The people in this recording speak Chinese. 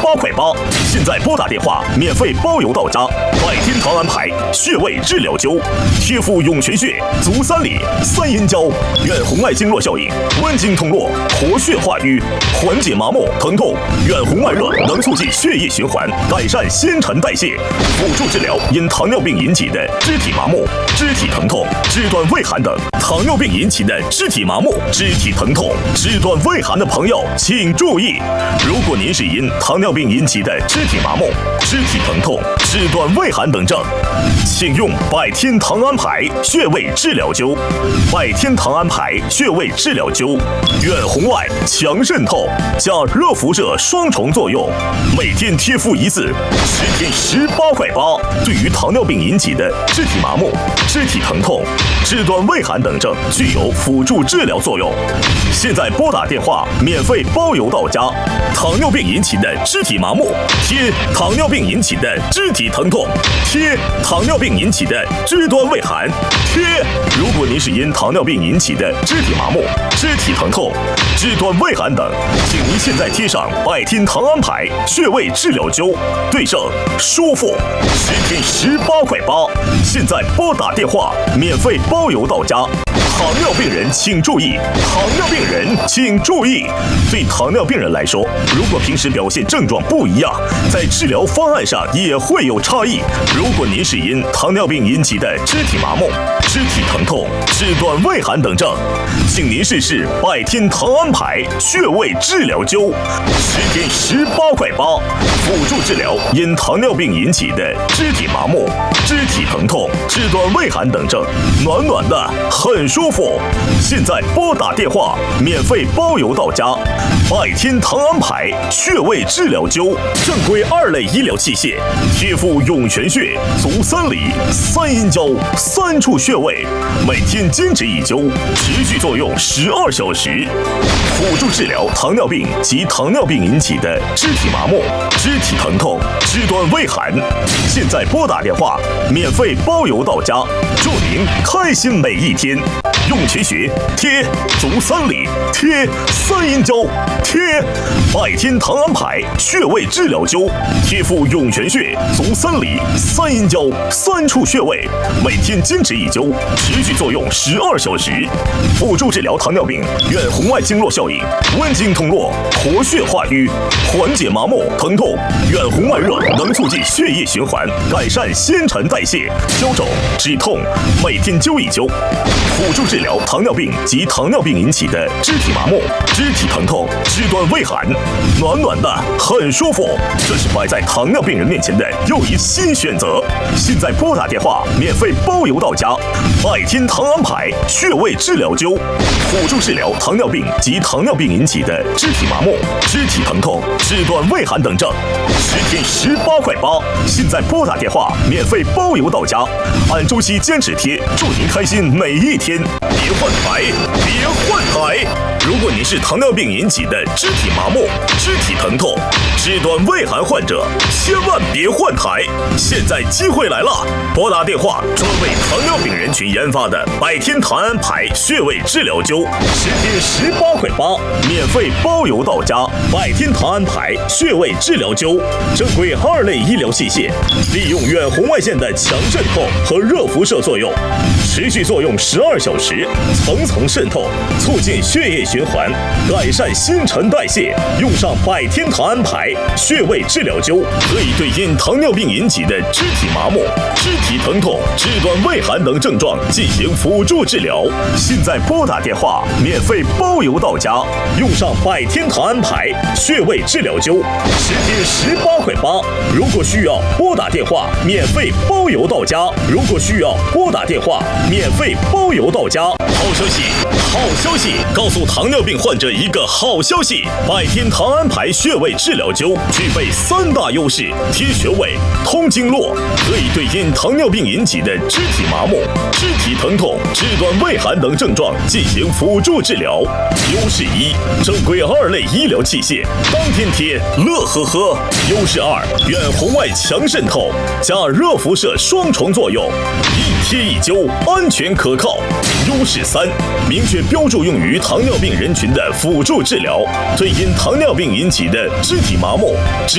18.8块，现在拨打电话免费包邮到家。百天堂安牌穴位治疗灸，贴敷涌泉穴、足三里、三阴交，远红外经络效应，温经通络，活血化瘀，缓解麻木疼痛。远红外热能促进血液循环，改善新陈代谢，辅助治疗因糖尿病引起的肢体麻木、肢体疼痛、肢端畏寒等。糖尿病引起的肢体麻木、肢体疼痛、肢端畏寒的朋友，请注意：如果您是因糖尿病引起的肢体麻木、肢体疼痛、肢端畏寒等症，请用百天堂安牌穴位治疗灸。百天堂安牌穴位治疗灸，远红外、强渗透加热辐射双重作用，每天贴敷一次，10天18.8，对于糖尿病引起的肢体麻木、肢体疼痛、肢端畏寒等症具有辅助治疗作用。现在拨打电话免费包邮到家。糖尿病引起的肢体麻木，贴糖尿病引起的肢体疼痛，贴糖尿病引起的肢端畏寒，贴。如果您是因糖尿病引起的肢体麻木、肢体疼痛、肢端畏寒等，请您现在贴上百天堂安牌穴位治疗灸，对症舒服，10天18.8。现在拨打电话免费包邮到家。糖尿病人请注意，糖尿病人请注意。对糖尿病人来说，如果平时表现症状不一样，在治疗方案上也会有差异。如果您是因糖尿病引起的肢体麻木、肢体疼痛、肢端畏寒等症，请您试试百天堂安牌穴位治疗灸，10天18.8，辅助治疗因糖尿病引起的肢体麻木、肢体疼痛、肢端畏寒等症，暖暖的，很舒服。现在拨打电话免费包邮到家。百天堂安牌穴位治疗灸，正规2类医疗器械，贴敷涌泉穴、足三里、三阴交3处穴位，每天坚持一灸，持续作用12小时，辅助治疗糖尿病及糖尿病引起的肢体麻木、肢体疼痛、肢端畏寒。现在拨打电话免费包邮到家，祝您开心每一天。涌泉穴贴足三里，贴三阴交，贴百天堂安牌穴位治疗灸，贴敷涌泉穴、足三里、三阴交3处穴位，每天坚持一灸，持续作用12小时，辅助治疗糖尿病远红外经络效应，温经通络，活血化瘀，缓解麻木疼痛。远红外热能促进血液循环，改善新陈代谢，消肿止痛，每天灸一灸，辅助治疗糖尿病及糖尿病引起的肢体麻木、肢体疼痛、肢端畏寒，暖暖的，很舒服。这是摆在糖尿病人面前的又一新选择。现在拨打电话免费包邮到家。百天堂安牌穴位治疗灸，辅助治疗糖尿病及糖尿病引起的肢体麻木、肢体疼痛、肢端畏寒等症，10天18.8。现在拨打电话免费包邮到家。按周期坚持贴，祝您开心每一天。别换台，别换台！如果你是糖尿病引起的肢体麻木、肢体疼痛、肢端畏寒患者，千万别换台！现在机会来了，拨打电话，专为糖尿病人群研发的百天堂安牌穴位治疗灸，10天18.8，免费包邮到家。百天堂安牌穴位治疗灸，正规2类医疗器械，利用远红外线的强渗透和热辐射作用，持续作用12小时，层层渗透，促进血液循环，改善新陈代谢。用上百天堂安牌穴位治疗灸，可以对因糖尿病引起的肢体麻木、肢体疼痛、肢端畏寒等症状进行辅助治疗。现在拨打电话免费包邮到家。用上百天堂安牌穴位治疗灸，10天18.8。如果需要拨打电话免费包邮到家。如果需要拨打电话免费包邮到家。好消息，好消息！告诉糖尿病患者一个好消息：百天堂安牌穴位治疗灸具备3大优势：贴穴位、通经络，可以对因糖尿病引起的肢体麻木、肢体疼痛、肢端畏寒等症状进行辅助治疗。优势1：正规2类医疗器械，当天贴，乐呵呵。优势2：远红外强渗透加热辐射双重作用，一贴一灸，安全可靠。优势3：明确标注用于糖尿病人群的辅助治疗，对因糖尿病引起的肢体麻木、